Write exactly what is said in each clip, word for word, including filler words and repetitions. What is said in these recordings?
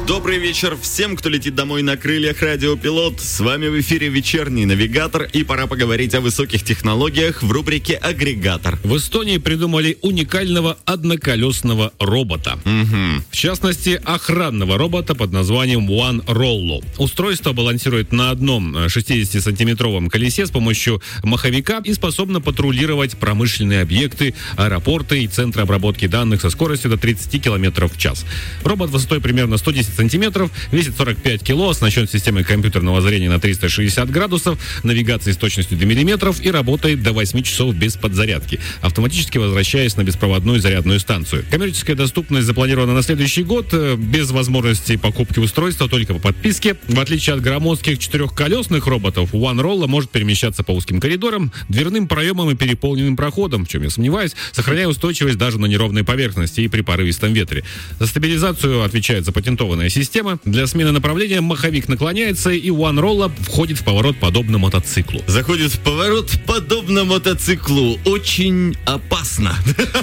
Добрый вечер всем, кто летит домой на крыльях Радио Пилот. С вами в эфире вечерний навигатор, и пора поговорить о высоких технологиях в рубрике «Агрегатор». В Эстонии придумали уникального одноколесного робота. Угу. В частности, охранного робота под названием One Rollo. Устройство балансирует на одном шестидесятисантиметровом колесе с помощью маховика и способно патрулировать промышленные объекты, аэропорты и центры обработки данных со скоростью до тридцать километров в час. Робот высотой примерно сто десять сантиметров, весит сорок пять кило, оснащен системой компьютерного зрения на триста шестьдесят градусов, навигацией с точностью до миллиметров и работает до восьми часов без подзарядки, автоматически возвращаясь на беспроводную зарядную станцию. Коммерческая доступность запланирована на следующий год, без возможности покупки устройства, только по подписке. В отличие от громоздких четырехколесных роботов, One Rollo может перемещаться по узким коридорам, дверным проемам и переполненным проходам, в чем я сомневаюсь, сохраняя устойчивость даже на неровной поверхности и при порывистом ветре. За стабилизацию отвечает запатентованная система. Для смены направления маховик наклоняется, и One Rollo входит в поворот подобно мотоциклу. Заходит в поворот подобно мотоциклу. Очень опасно.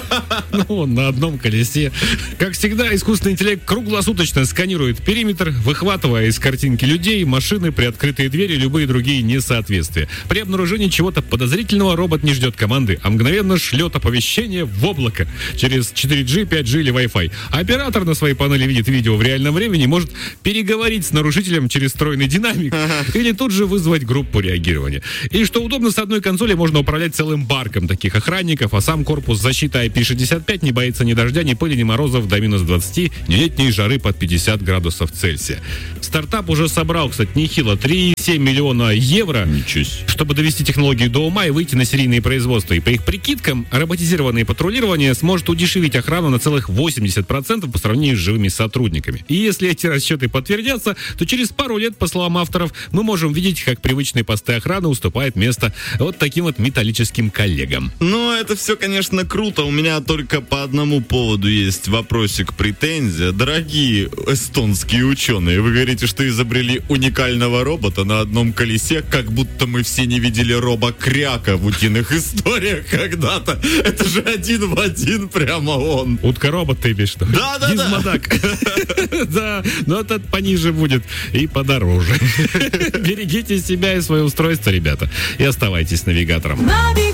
Ну, на одном колесе. Как всегда, искусственный интеллект круглосуточно сканирует периметр, выхватывая из картинки людей, машины, приоткрытые двери и любые другие несоответствия. При обнаружении чего-то подозрительного робот не ждет команды, а мгновенно шлет оповещение в облако через четыре джи, пять джи или Wi-Fi. Оператор на своей панели видит видео в реальном времени, может переговорить с нарушителем через встроенный динамик ага. или тут же вызвать группу реагирования. И что удобно, с одной консоли можно управлять целым барком таких охранников, а сам корпус защиты ай пи шестьдесят пять не боится ни дождя, ни пыли, ни морозов до минус двадцати, ни летней жары под пятьдесят градусов Цельсия. Стартап уже собрал, кстати, нехило, три целых семь миллиона евро, чтобы довести технологию до ума и выйти на серийные производства. И по их прикидкам, роботизированное патрулирование сможет удешевить охрану на целых восемьдесят процентов по сравнению с живыми сотрудниками. И если эти расчеты подтвердятся, то через пару лет, по словам авторов, мы можем видеть, как привычные посты охраны уступают место вот таким вот металлическим коллегам. Ну, это все, конечно, круто. У меня только по одному поводу есть вопросик, претензия. Дорогие эстонские ученые, вы говорите, что изобрели уникального робота на одном колесе, как будто мы все не видели робокряка в утиных историях когда-то. Это же один в один прямо он. Утка-робот ты имеешь, что ли? Да, да, да. Дизмодак. Да, но этот пониже будет и подороже. Берегите себя и свое устройство, ребята, и оставайтесь навигатором.